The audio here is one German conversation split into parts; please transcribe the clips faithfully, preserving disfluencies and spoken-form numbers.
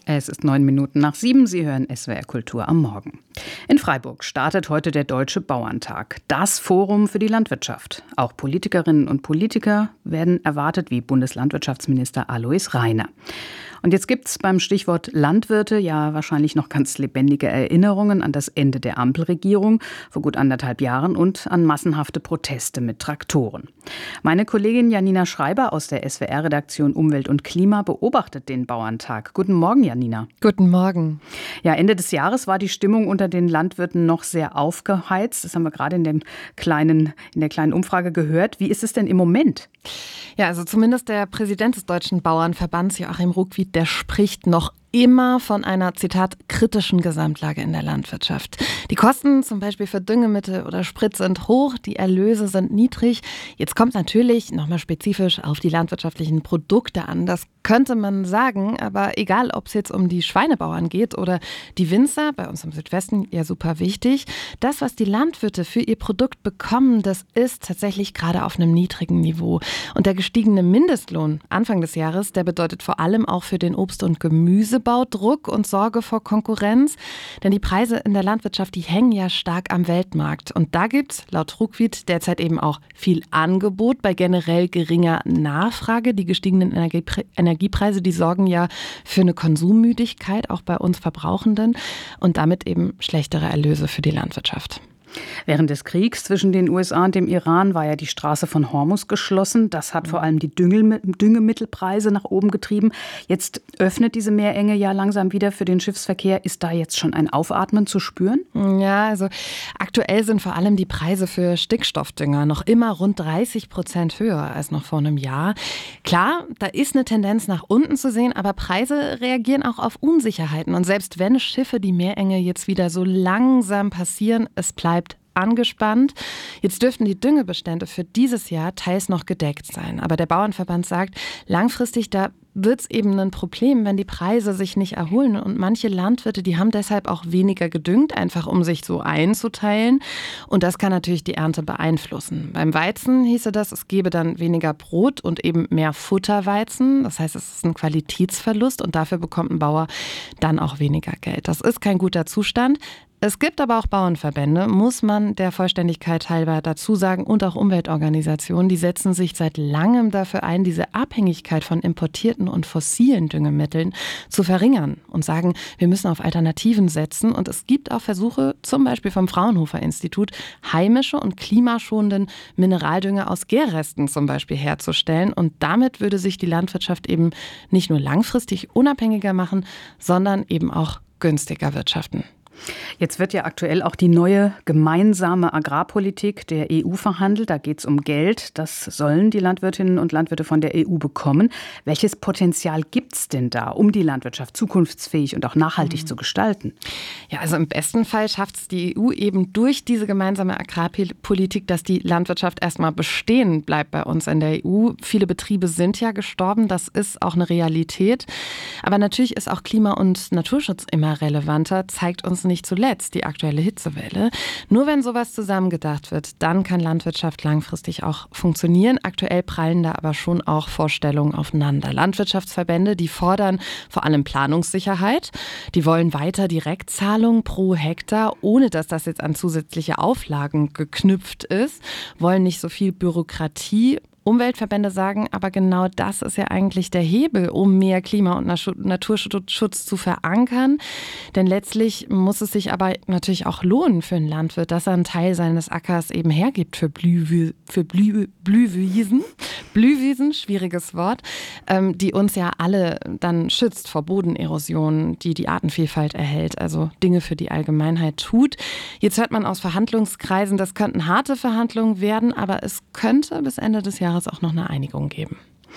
Es ist neun Minuten nach sieben. Sie hören S W R Kultur am Morgen. In Freiburg startet heute der Deutsche Bauerntag, das Forum für die Landwirtschaft. Auch Politikerinnen und Politiker werden erwartet, wie Bundeslandwirtschaftsminister Alois Rainer. Und jetzt gibt es beim Stichwort Landwirte ja wahrscheinlich noch ganz lebendige Erinnerungen an das Ende der Ampelregierung vor gut anderthalb Jahren und an massenhafte Proteste mit Traktoren. Meine Kollegin Janina Schreiber aus der S W R-Redaktion Umwelt und Klima beobachtet den Bauerntag. Guten Morgen, Janina. Guten Morgen. Ja, Ende des Jahres war die Stimmung unter den Landwirten noch sehr aufgeheizt. Das haben wir gerade in, dem kleinen, in der kleinen Umfrage gehört. Wie ist es denn im Moment? Ja, also zumindest der Präsident des Deutschen Bauernverbands, Joachim Ruckwied, der spricht noch immer von einer, Zitat, kritischen Gesamtlage in der Landwirtschaft. Die Kosten zum Beispiel für Düngemittel oder Sprit sind hoch, die Erlöse sind niedrig. Jetzt kommt natürlich nochmal spezifisch auf die landwirtschaftlichen Produkte an. Das könnte man sagen, aber egal, ob es jetzt um die Schweinebauern geht oder die Winzer, bei uns im Südwesten ja super wichtig, das, was die Landwirte für ihr Produkt bekommen, das ist tatsächlich gerade auf einem niedrigen Niveau. Und der gestiegene Mindestlohn Anfang des Jahres, der bedeutet vor allem auch für den Obst- und Gemüse Druck und Sorge vor Konkurrenz. Denn die Preise in der Landwirtschaft, die hängen ja stark am Weltmarkt. Und da gibt es laut Ruckwied derzeit eben auch viel Angebot bei generell geringer Nachfrage. Die gestiegenen Energiepre- Energiepreise, die sorgen ja für eine Konsummüdigkeit, auch bei uns Verbrauchenden. Und damit eben schlechtere Erlöse für die Landwirtschaft. Während des Kriegs zwischen den U S A und dem Iran war ja die Straße von Hormuz geschlossen. Das hat vor allem die Düngel- Düngemittelpreise nach oben getrieben. Jetzt öffnet diese Meerenge ja langsam wieder für den Schiffsverkehr. Ist da jetzt schon ein Aufatmen zu spüren? Ja, also aktuell sind vor allem die Preise für Stickstoffdünger noch immer rund dreißig Prozent höher als noch vor einem Jahr. Klar, da ist eine Tendenz nach unten zu sehen, aber Preise reagieren auch auf Unsicherheiten. Und selbst wenn Schiffe die Meerenge jetzt wieder so langsam passieren, es bleibt angespannt. Jetzt dürften die Düngebestände für dieses Jahr teils noch gedeckt sein. Aber der Bauernverband sagt, langfristig, da wird es eben ein Problem, wenn die Preise sich nicht erholen. Und manche Landwirte, die haben deshalb auch weniger gedüngt, einfach um sich so einzuteilen. Und das kann natürlich die Ernte beeinflussen. Beim Weizen hieße das, es gebe dann weniger Brot und eben mehr Futterweizen. Das heißt, es ist ein Qualitätsverlust und dafür bekommt ein Bauer dann auch weniger Geld. Das ist kein guter Zustand. Es gibt aber auch Bauernverbände, muss man der Vollständigkeit halber dazu sagen, und auch Umweltorganisationen, die setzen sich seit langem dafür ein, diese Abhängigkeit von importierten und fossilen Düngemitteln zu verringern und sagen, wir müssen auf Alternativen setzen. Und es gibt auch Versuche, zum Beispiel vom Fraunhofer Institut, heimische und klimaschonenden Mineraldünger aus Gärresten zum Beispiel herzustellen. Und damit würde sich die Landwirtschaft eben nicht nur langfristig unabhängiger machen, sondern eben auch günstiger wirtschaften. Jetzt wird ja aktuell auch die neue gemeinsame Agrarpolitik der E U verhandelt. Da geht es um Geld. Das sollen die Landwirtinnen und Landwirte von der E U bekommen. Welches Potenzial gibt es denn da, um die Landwirtschaft zukunftsfähig und auch nachhaltig mhm. zu gestalten? Ja, also im besten Fall schafft es die E U eben durch diese gemeinsame Agrarpolitik, dass die Landwirtschaft erstmal bestehen bleibt bei uns in der E U. Viele Betriebe sind ja gestorben. Das ist auch eine Realität. Aber natürlich ist auch Klima- und Naturschutz immer relevanter, zeigt uns nicht zuletzt die aktuelle Hitzewelle. Nur wenn sowas zusammengedacht wird, dann kann Landwirtschaft langfristig auch funktionieren. Aktuell prallen da aber schon auch Vorstellungen aufeinander. Landwirtschaftsverbände, die fordern vor allem Planungssicherheit. Die wollen weiter Direktzahlungen pro Hektar, ohne dass das jetzt an zusätzliche Auflagen geknüpft ist, wollen nicht so viel Bürokratie. Umweltverbände sagen, aber genau das ist ja eigentlich der Hebel, um mehr Klima- und Naturschutz zu verankern. Denn letztlich muss es sich aber natürlich auch lohnen für einen Landwirt, dass er einen Teil seines Ackers eben hergibt für, Blüh, für Blüh, Blühwiesen. Blühwiesen, schwieriges Wort, ähm, die uns ja alle dann schützt vor Bodenerosion, die die Artenvielfalt erhält, also Dinge für die Allgemeinheit tut. Jetzt hört man aus Verhandlungskreisen, das könnten harte Verhandlungen werden, aber es könnte bis Ende des Jahres auch noch eine Einigung geben.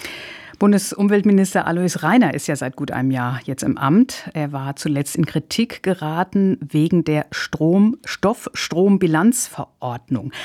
Bundesumweltminister Alois Rainer ist ja seit gut einem Jahr jetzt im Amt. Er war zuletzt in Kritik geraten wegen der Strom, Stoffstrombilanzverordnung.